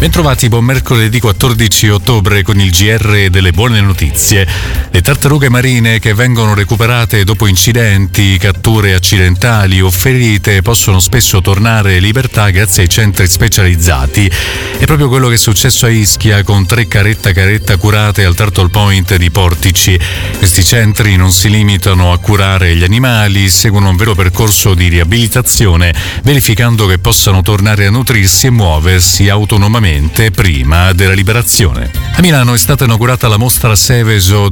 Bentrovati, buon mercoledì 14 ottobre con il GR delle buone notizie. Le tartarughe marine che vengono recuperate dopo incidenti, catture accidentali o ferite possono spesso tornare in libertà grazie ai centri specializzati. È proprio quello che è successo a Ischia con 3 caretta curate al Turtle Point di Portici. Questi centri non si limitano a curare gli animali, seguono un vero percorso di riabilitazione, verificando che possano tornare a nutrirsi e muoversi autonomamente prima della liberazione. A Milano è stata inaugurata la mostra Seveso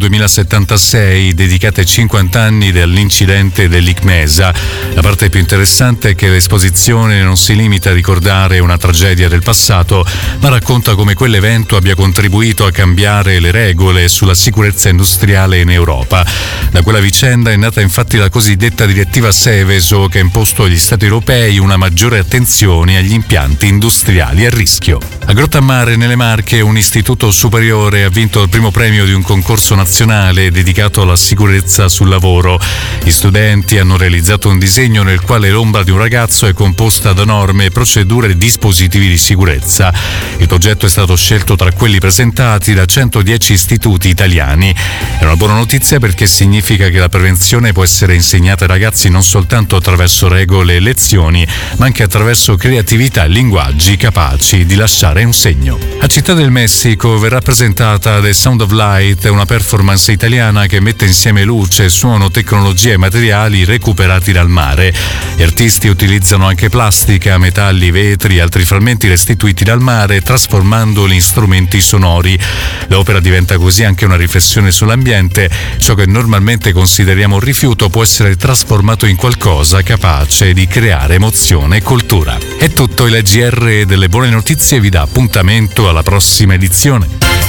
2076, dedicata ai 50 anni dall'incidente dell'ICMESA. La parte più interessante è che l'esposizione non si limita a ricordare una tragedia del passato, ma racconta come quell'evento abbia contribuito a cambiare le regole sulla sicurezza industriale in Europa. Da quella vicenda è nata infatti la cosiddetta direttiva Seveso, che ha imposto agli Stati europei una maggiore attenzione agli impianti industriali a rischio. A Grottammare, nelle Marche, un istituto superiore ha vinto il primo premio di un concorso nazionale dedicato alla sicurezza sul lavoro. Gli studenti hanno realizzato un disegno nel quale l'ombra di un ragazzo è composta da norme, procedure e dispositivi di sicurezza. Il progetto è stato scelto tra quelli presentati da 110 istituti italiani. È una buona notizia perché significa che la prevenzione può essere insegnata ai ragazzi non soltanto attraverso regole e lezioni, ma anche attraverso creatività e linguaggi capaci di lasciare un segno. A Città del Messico verrà presentata The Sound of Light, una performance italiana che mette insieme luce, suono, tecnologia e materiali recuperati dal mare. Gli artisti utilizzano anche plastica, metalli, vetri e altri frammenti restituiti dal mare, trasformandoli in strumenti sonori. L'opera diventa così anche una riflessione sull'ambiente. Ciò che normalmente consideriamo un rifiuto può essere trasformato in qualcosa capace di creare emozione e cultura. È tutto, il GR delle buone notizie vi dà appuntamento alla prossima edizione.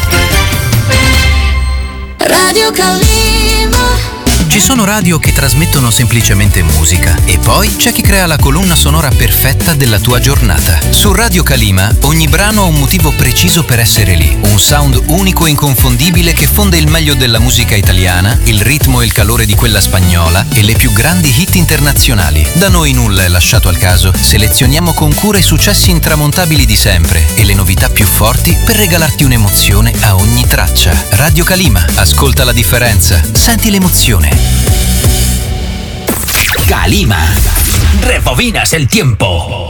Radio Calima. Ci sono radio che trasmettono semplicemente musica e poi c'è chi crea la colonna sonora perfetta della tua giornata. Su Radio Calima ogni brano ha un motivo preciso per essere lì, un sound unico e inconfondibile che fonde il meglio della musica italiana, il ritmo e il calore di quella spagnola e le più grandi hit internazionali. Da noi nulla è lasciato al caso, selezioniamo con cura i successi intramontabili di sempre e le novità più forti per regalarti un'emozione a ogni traccia. Radio Calima, ascolta la differenza, senti l'emozione. Calima, rebobinas el tiempo.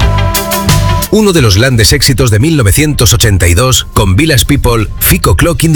Uno de los grandes éxitos de 1982 con Village People, Fico Clock in